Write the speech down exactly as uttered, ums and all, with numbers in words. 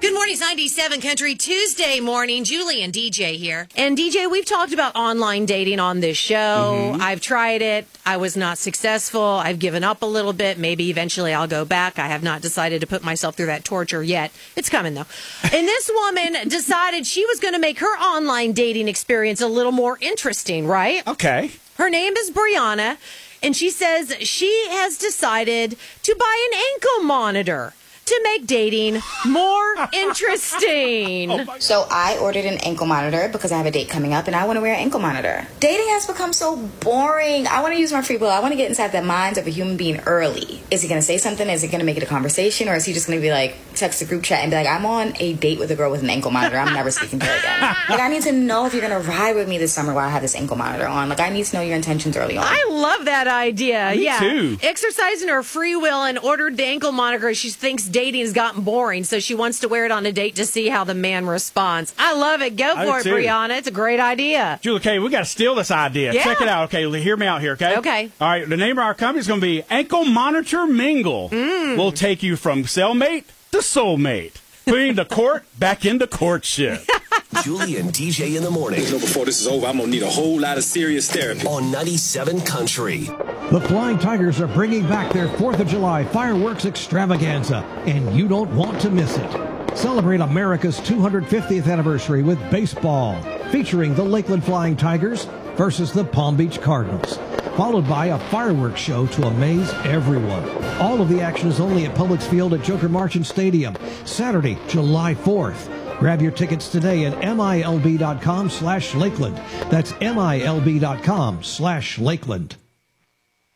Good morning, it's ninety-seven Country Tuesday morning. Julie and D J here. And D J, we've talked about online dating on this show. Mm-hmm. I've tried it. I was not successful. I've given up a little bit. Maybe eventually I'll go back. I have not decided to put myself through that torture yet. It's coming, though. And this woman decided she was going to make her online dating experience a little more interesting, right? Okay. Her name is Brianna, and she says she has decided to buy an ankle monitor to make dating more interesting. Oh so I ordered an ankle monitor because I have a date coming up and I want to wear an ankle monitor. Dating has become so boring. I want to use my free will. I want to get inside the minds of a human being early. Is he going to say something? Is he going to make it a conversation? Or is he just going to be like, text the group chat and be like, I'm on a date with a girl with an ankle monitor. I'm never speaking to her again. Like, I need to know if you're going to ride with me this summer while I have this ankle monitor on. Like, I need to know your intentions early on. I love that idea. Me yeah. too. Exercising her free will and ordered the ankle monitor. She thinks dating has gotten boring, so she wants to wear it on a date to see how the man responds. I love it. Go I for it, too. Brianna. It's a great idea. Julie, okay, we got to steal this idea. Yeah. Check it out. Okay, hear me out here, okay? Okay. All right, the name of our company is going to be Ankle Monitor Mingle. Mm. We'll take you from cellmate to soulmate, putting the court back into courtship. Julie and D J in the morning. You know, before this is over, I'm going to need a whole lot of serious therapy. On ninety-seven Country. The Flying Tigers are bringing back their fourth of July fireworks extravaganza, and you don't want to miss it. Celebrate America's two hundred fiftieth anniversary with baseball, featuring the Lakeland Flying Tigers versus the Palm Beach Cardinals, followed by a fireworks show to amaze everyone. All of the action is only at Publix Field at Joker Marchant Stadium, Saturday, July fourth. Grab your tickets today at milb.com slash Lakeland. That's milb.com slash Lakeland.